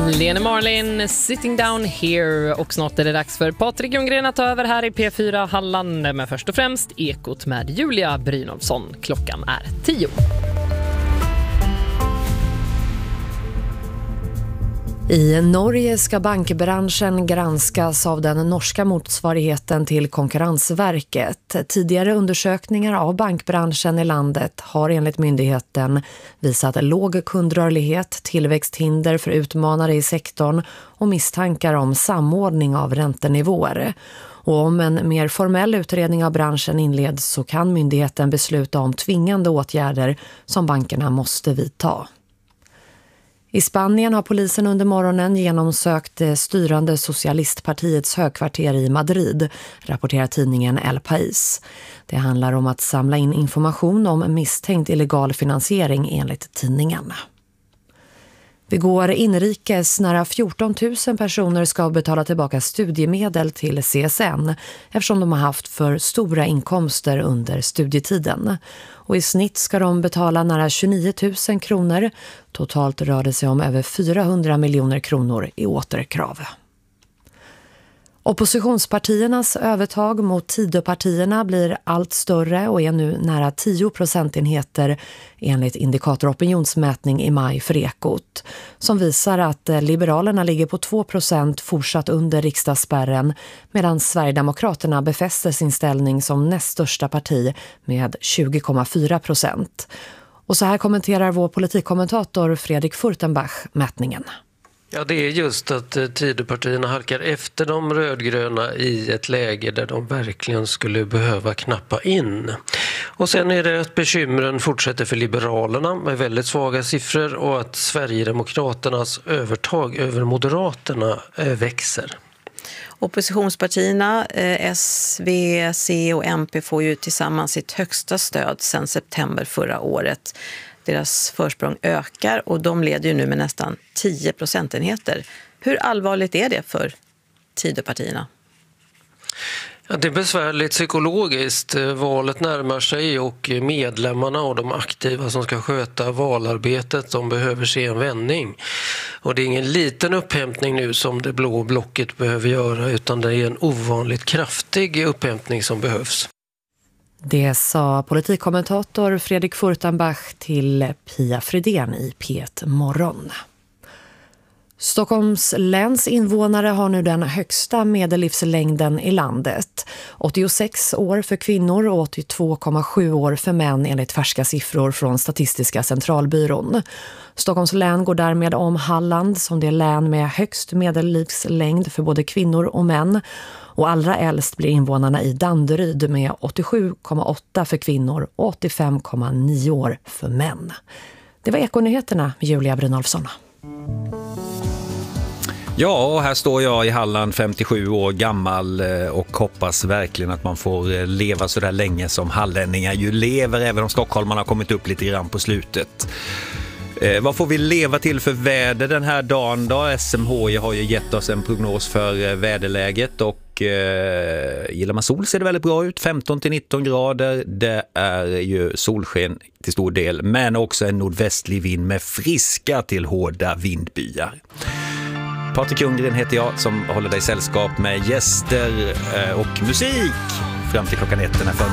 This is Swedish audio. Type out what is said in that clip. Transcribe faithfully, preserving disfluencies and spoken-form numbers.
Lene Marlin, Sitting Down Here, och snart är det dags för Patrik Ljunggren att ta över här i P fyra Halland, men först och främst Ekot med Julia Brynolfsson. Klockan är tio. I Norge ska bankbranschen granskas av den norska motsvarigheten till Konkurrensverket. Tidigare undersökningar av bankbranschen i landet har enligt myndigheten visat låg kundrörlighet, tillväxthinder för utmanare i sektorn och misstankar om samordning av räntenivåer. Och om en mer formell utredning av branschen inleds så kan myndigheten besluta om tvingande åtgärder som bankerna måste vidta. I Spanien har polisen under morgonen genomsökt det styrande socialistpartiets högkvarter i Madrid, rapporterar tidningen El País. Det handlar om att samla in information om misstänkt illegal finansiering enligt tidningen. Vi går inrikes. Nära fjorton tusen personer ska betala tillbaka studiemedel till C S N eftersom de har haft för stora inkomster under studietiden. Och i snitt ska de betala nära tjugonio tusen kronor. Totalt rör det sig om över fyrahundra miljoner kronor i återkrav. Oppositionspartiernas övertag mot Tidöpartierna blir allt större och är nu nära tio procentenheter enligt indikator opinionsmätning i maj för Ekot, som visar att Liberalerna ligger på två procent fortsatt under riksdagsspärren, medan Sverigedemokraterna befäster sin ställning som näst största parti med tjugo komma fyra procent. Och så här kommenterar vår politikkommentator Fredrik Furtenbach mätningen. Ja, det är just att Tidöpartierna halkar efter de rödgröna i ett läge där de verkligen skulle behöva knappa in. Och sen är det att bekymren fortsätter för Liberalerna med väldigt svaga siffror och att Sverigedemokraternas övertag över Moderaterna växer. Oppositionspartierna, S, V, C och M P får ju tillsammans sitt högsta stöd sedan september förra året. Deras försprång ökar och de leder ju nu med nästan tio procentenheter. Hur allvarligt är det för Tidöpartierna? Ja, det är besvärligt psykologiskt. Valet närmar sig och medlemmarna och de aktiva som ska sköta valarbetet, de behöver se en vändning. Och det är ingen liten upphämtning nu som det blå blocket behöver göra, utan det är en ovanligt kraftig upphämtning som behövs. Det sa politikkommentator Fredrik Furtenbach till Pia Fridén i P ett Morgon. Stockholms läns invånare har nu den högsta medellivslängden i landet. åttiosex år för kvinnor och åttiotvå komma sju år för män enligt färska siffror från Statistiska centralbyrån. Stockholms län går därmed om Halland som det län med högst medellivslängd för både kvinnor och män. Och allra äldst blir invånarna i Danderyd med åttiosju komma åtta för kvinnor och åttiofem komma nio år för män. Det var Ekonyheterna med Julia Brynolfsson. Ja, och här står jag i Halland, femtiosju år gammal, och hoppas verkligen att man får leva så där länge som hallänningar ju lever, även om stockholmarna har kommit upp lite grann på slutet. Eh, vad får vi leva till för väder den här dagen då? S M H I har ju gett oss en prognos för eh, väderläget och eh, gillar man sol ser det väldigt bra ut, femton till nitton grader. Det är ju solsken till stor del, men också en nordvästlig vind med friska till hårda vindbyar. Patrik Ljunggren heter jag som håller dig sällskap med gäster eh, och musik fram till klockan ett den här